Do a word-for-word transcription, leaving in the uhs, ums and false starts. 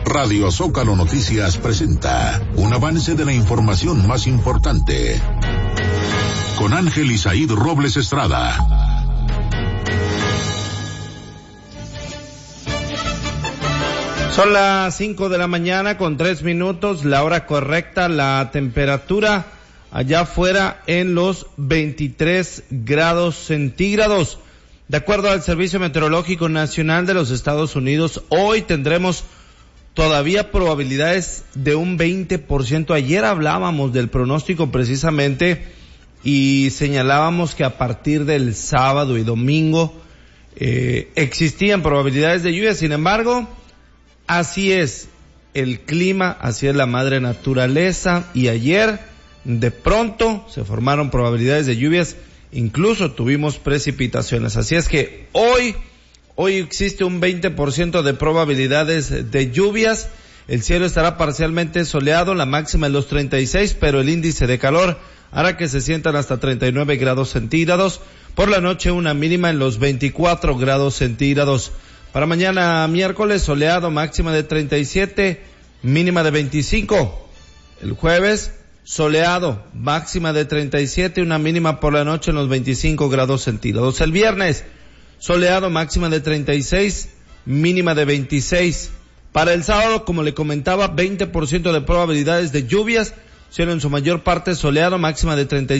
Radio Zócalo Noticias presenta un avance de la información más importante con Ángel Isaíd Robles Estrada. Son las cinco de la mañana con tres minutos, la hora correcta, la temperatura allá afuera en los veintitrés grados centígrados. De acuerdo al Servicio Meteorológico Nacional de los Estados Unidos, hoy tendremos todavía probabilidades de un veinte por ciento. Ayer hablábamos del pronóstico precisamente y señalábamos que a partir del sábado y domingo eh, existían probabilidades de lluvia. Sin embargo, así es el clima, así es la madre naturaleza, y ayer de pronto se formaron probabilidades de lluvias. Incluso tuvimos precipitaciones, así es que hoy, hoy existe un veinte por ciento de probabilidades de lluvias. El cielo estará parcialmente soleado, la máxima en los treinta y seis, pero el índice de calor hará que se sientan hasta treinta y nueve grados centígrados. Por la noche una mínima en los veinticuatro grados centígrados. Para mañana miércoles soleado, máxima de treinta y siete, mínima de veinticinco. El jueves soleado, máxima de treinta y siete, una mínima por la noche en los veinticinco grados centígrados. El viernes, soleado, máxima de treinta y seis, mínima de veintiséis. Para el sábado, como le comentaba, veinte por ciento de probabilidades de lluvias, siendo en su mayor parte soleado, máxima de treinta y seis.